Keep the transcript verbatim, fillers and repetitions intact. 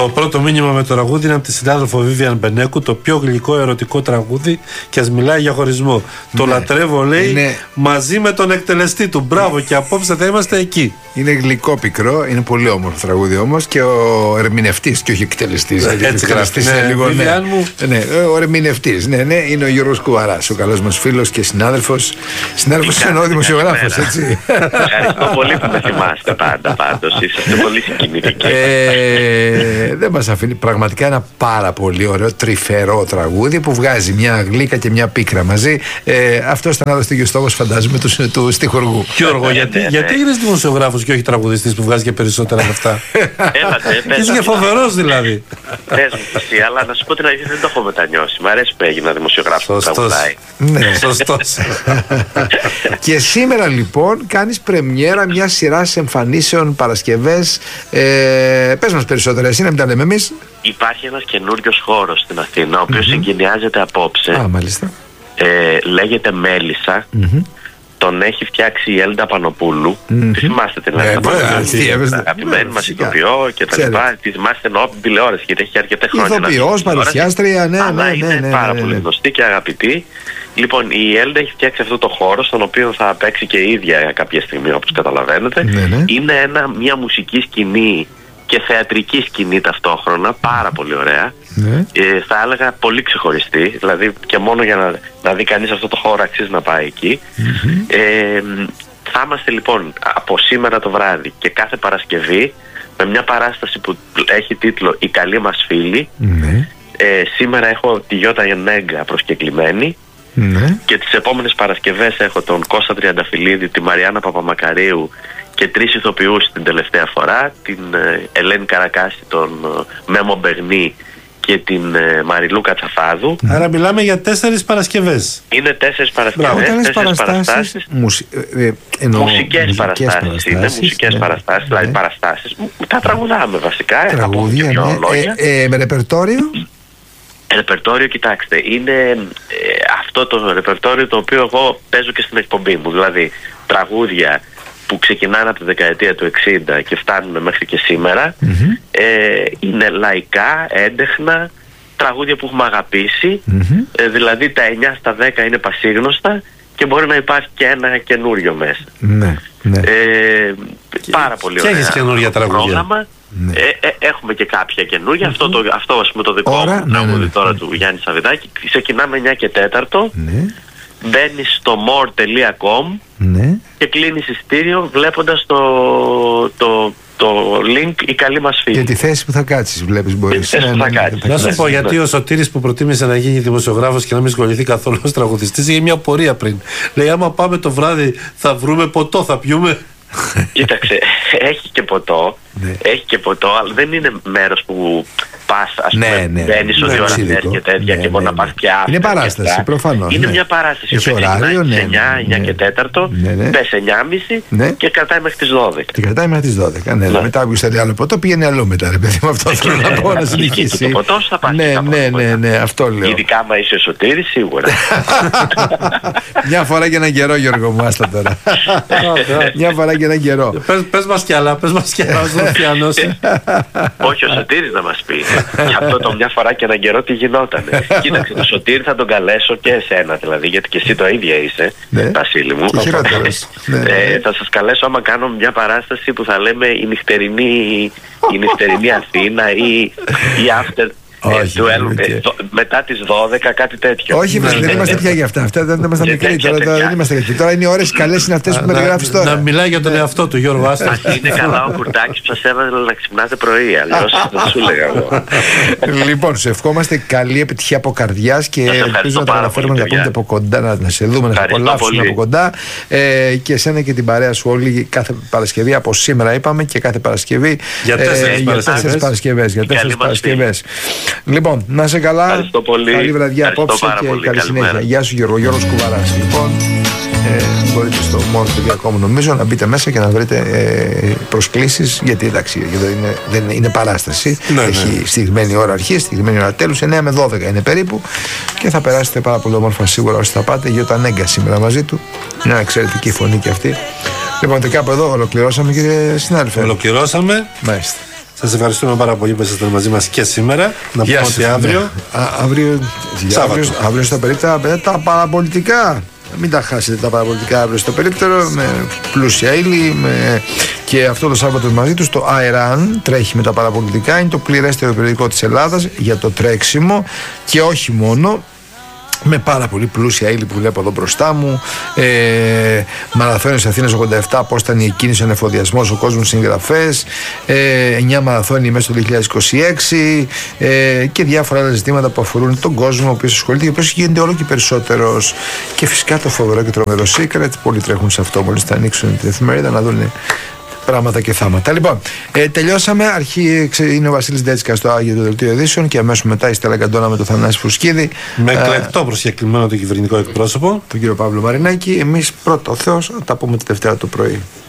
Το πρώτο μήνυμα με το τραγούδι είναι από τη συνάδελφο Βίβιαν Μπενέκου. Το πιο γλυκό ερωτικό τραγούδι και ας μιλάει για χωρισμό. Ναι. Το λατρεύω, λέει, είναι... μαζί με τον εκτελεστή του. Μπράβο, και απόψε θα είμαστε εκεί. Είναι γλυκό πικρό, είναι πολύ όμορφο τραγούδι όμως, και ο ερμηνευτής και όχι εκτελεστής. Έτσι γράφει. Ναι, είναι λίγο, ναι, ναι, ο ερμηνευτής, ναι, ναι, είναι ο Γιώργος Κουβαράς, ο καλός μας φίλος και συνάδελφος. Συνάδελφος εννοώ δημοσιογράφος, έτσι. Ευχαριστώ πολύ που με θυμάστε πάντα, πάντως. Είσαστε πολύ συγκινητικοί. Ε, δεν μας αφήνει, πραγματικά ένα πάρα πολύ ωραίο τρυφερό τραγούδι που βγάζει μια γλύκα και μια πίκρα μαζί. Ε, αυτό ήταν άλλωστε και ο στόχος, φαντάζομαι, του, του στιχουργού. Γιώργο, γιατί, γιατί έγινες δημοσιογράφος και όχι τραγουδιστής που βγάζει και περισσότερα από αυτά? Έλατε, είσαι και φοβερός δηλαδή. Πες μου εσύ, αλλά να σου πω την αλήθεια, δεν το έχω μετανιώσει. Μ' αρέσει που έγινα δημοσιογράφος που τραγουδάει. Ναι, σωστός. Και σήμερα λοιπόν κάνεις πρεμιέρα μια σειρά εμφανίσεων Παρασκευές. Ε, πες μας περισσότερα, εσύ, να μην τα λέμε εμείς. Υπάρχει ένας καινούριος χώρος στην Αθήνα, ο οποίος mm-hmm. συγκαινιάζεται απόψε. Α, μάλιστα. Ε, λέγεται Μέλισσα. Mm-hmm. Τον έχει φτιάξει η Έλντα Πανοπούλου. Mm-hmm. Τη θυμάστε την Έλντα Πανοπούλου? Αγαπημένη μας ηθοποιό και τα λοιπά. Τη θυμάστε εννοώ από την τηλεόραση, γιατί έχει αρκετά χρόνια. Ηθοποιός, παρουσιάστρια, ναι, αλλά ναι, είναι ναι, ναι, πάρα ναι, πολύ ναι. γνωστή και αγαπητή. Λοιπόν, η Έλντα έχει φτιάξει αυτό το χώρο, στον οποίο θα παίξει και η ίδια κάποια στιγμή, όπως καταλαβαίνετε. Ναι, ναι. Είναι ένα, μια μουσική σκηνή και θεατρική σκηνή ταυτόχρονα, πάρα πολύ ωραία. Ναι. Ε, θα έλεγα πολύ ξεχωριστή, δηλαδή και μόνο για να, να δει κανείς αυτό το χώρο αξίζει να πάει εκεί. Mm-hmm. Ε, θα είμαστε λοιπόν από σήμερα το βράδυ και κάθε Παρασκευή με μια παράσταση που έχει τίτλο «Οι καλοί μας φίλοι». Mm-hmm. Ε, σήμερα έχω τη Γιώτα Νέγκα προσκεκλημένη. Mm-hmm. Και τις επόμενες Παρασκευές έχω τον Κώστα Τριανταφυλλίδη, τη Μαριάννα Παπαμακαρίου και τρεις ηθοποιούς την τελευταία φορά, την ε, Ελένη Καρακάση, τον ε, Μέμο Μπεγνή και την ε, Μαριλού Κατσαφάδου. Άρα μιλάμε για τέσσερις Παρασκευές. Είναι τέσσερις Παρασκευές, τέσσερις παραστάσεις, παραστάσεις. Μουσι... ε, εννοώ, μουσικές παραστάσεις, παραστάσεις είναι, μουσικές ναι, παραστάσεις, ναι. Δηλαδή παραστάσεις. Τα τραγουδάμε βασικά, τραγούδια, ναι. ε, ε, με ρεπερτόριο. Ρεπερτόριο, κοιτάξτε, είναι ε, αυτό το ρεπερτόριο το οποίο εγώ παίζω και στην εκπομπή μου. Δηλαδή τραγούδια που ξεκινάνε από τη δεκαετία του εξήντα και φτάνουν μέχρι και σήμερα. Mm-hmm. ε, είναι λαϊκά, έντεχνα, τραγούδια που έχουμε αγαπήσει. Mm-hmm. ε, δηλαδή τα εννιά στα δέκα είναι πασίγνωστα και μπορεί να υπάρχει και ένα καινούριο μέσα. Mm-hmm. Ναι. Ε, πάρα πολύ ωραία. Και έχεις καινούρια τραγούδια. Πρόγραμμα. Ναι. Ε, ε, έχουμε και κάποια καινούργια. Mm-hmm. Αυτό, το, αυτό ας πούμε το δικό μου τραγούδι ναι, ναι, τώρα ναι. του Γιάννη Σαββιδάκη. Ξεκινάμε εννιά και τέταρτο. Ναι. Μπαίνεις στο more τελεία com ναι. και κλείνεις εισιτήριο βλέποντας το, το, το link «Οι καλοί μας φίλοι». Για τη θέση που θα κάτσεις, βλέπεις, μπορείς. Ναι, ναι, ναι, ναι, να σου πω, γιατί ναι. ο Σωτήρης που προτίμησε να γίνει δημοσιογράφος και να μην σχοληθεί καθόλου ως τραγουδιστής, είχε μια πορεία πριν. Λέει, άμα πάμε το βράδυ θα βρούμε ποτό, θα πιούμε. Κοίταξε, έχει και ποτό, ναι. έχει και ποτό, αλλά δεν είναι μέρος που πας, ας πούμε, ναι, ναι, μπαίνεις ναι, ότι ναι, και τέτοια ναι, και μπορεί ναι, να πας και άφητα. Είναι παράσταση, προφανώς. Είναι ναι. μια παράσταση. Έχει ωράριο, ναι, εννιά, εννιά και τέταρτο, ναι, ναι. πες εννιά και μισή ναι. και κρατάει μέχρι τις δώδεκα. Και κρατάει μέχρι τις δώδεκα, ναι. ναι. Μετά που θέλει άλλο ποτό, πήγαινε αλλού μετά, ρε παιδί, με αυτό θέλω να πω, να συνεχίσει. Το ποτό θα πάει. Ναι, ναι, ναι, ναι, αυτό λέω. Ειδικά άμα είσαι ο Σωτήρης, σίγουρα. Μια φορά και έναν καιρό, Γιώργο μου, άστα τώρα. Μια φορά και έναν καιρό. Πες μας κι άλλα, πες μας κι άλλα, όχι ο Σωτήρης να μας πει. Και αυτό το μια φορά και έναν καιρό τι γινότανε. Κοίταξε, το Σωτήρη θα τον καλέσω και εσένα δηλαδή, γιατί και εσύ το ίδιο είσαι, Βασίλη μου. Θα σας καλέσω άμα κάνω μια παράσταση που θα λέμε η νυχτερινή Αθήνα ή η after. Όχι, ε, του, ε, δο, μετά τις δώδεκα, κάτι τέτοιο. Όχι, ναι, δεν ναι, είμαστε ναι. πια για αυτά. Αυτά δεν είμαστε μικροί. Τώρα, τώρα δεν είμαστε για τώρα είναι οι ώρες καλές, είναι αυτές που περιγράφεις τώρα. Να μιλάει για τον ναι. εαυτό του, Γιώργο. Άστα. Είναι καλά ο Κουρτάκης που σας έβαλε να ξυπνάτε πρωί. Αλλιώς δεν σου έλεγα εγώ. Λοιπόν, σου ευχόμαστε καλή επιτυχία από καρδιάς και ελπίζω να τα καταφέρουμε να τα πούμε από κοντά, να σε δούμε, να σε απολαύσουμε από κοντά. Και εσένα και την παρέα σου όλοι κάθε Παρασκευή, από σήμερα είπαμε, και κάθε Παρασκευή. Για τέσσερις Παρασκευές. Λοιπόν, να είσαι καλά. Ευχαριστώ πολύ. Καλή βραδιά απόψε και πολύ. καλή συνέχεια. Μέρα. Γεια σου Γιώργο, Γιώργος Κουβαράς. Λοιπόν, ε, μπορείτε στο μόνο τελεία com νομίζω να μπείτε μέσα και να βρείτε ε, προσκλήσεις, γιατί εντάξει, δεν είναι, δεν είναι, είναι παράσταση. Ναι, έχει ναι. συγκεκριμένη ώρα αρχής, συγκεκριμένη ώρα τέλους, εννιά με δώδεκα είναι περίπου, και θα περάσετε πάρα πολύ όμορφα σίγουρα όσοι θα πάτε. Γιώτα Νέγκα σήμερα μαζί του. Είναι μια εξαιρετική φωνή και αυτή. Λοιπόν, και κάπου εδώ ολοκληρώσαμε, κύριε συνάδελφε. Ολοκληρώσαμε. Μάλιστα. Σας ευχαριστούμε πάρα πολύ που ήσασταν μαζί μας και σήμερα. Να πούμε ότι αύριο. Ναι. Α, αύριο, αύριο, αύριο στο περίπτερο τα παραπολιτικά. Μην τα χάσετε τα παραπολιτικά αύριο στο περίπτερο. Με πλούσια ύλη. Με... Και αυτό το Σάββατο μαζί τους το Iran τρέχει με τα παραπολιτικά. Είναι το πληρέστερο περιοδικό της Ελλάδας για το τρέξιμο. Και όχι μόνο. Με πάρα πολύ πλούσια ύλη που βλέπω εδώ μπροστά μου. Ε, Μαραθώνιος Αθήνας ογδόντα επτά, πώς ήταν η εκκίνηση, ο εφοδιασμός, ο κόσμος συγγραφές. Ε, εννιά μαραθώνιοι μέσα στο δύο χιλιάδες είκοσι έξι ε, και διάφορα άλλα ζητήματα που αφορούν τον κόσμο ο οποίος ασχολείται και ο οποίος γίνεται όλο και περισσότερος. Και φυσικά το φοβερό και τρομερό Secret. Πολλοί τρέχουν σε αυτό μόλις θα ανοίξουν την εφημερίδα να δουν πράγματα και θάματα. Λοιπόν, ε, τελειώσαμε. Αρχή είναι ο Βασίλης Ντέτσικα στο Άγιο του Δελτίο Ειδήσεων και αμέσως μετά η Στέλλα Καντώνα με τον Θανάση Φουσκίδη. Με εκλεκτό προσκεκλημένο το κυβερνητικό εκπρόσωπο, τον κύριο Παύλο Μαρινάκη. Εμείς πρώτο ο Θεός, θα τα πούμε τη Δευτέρα το πρωί.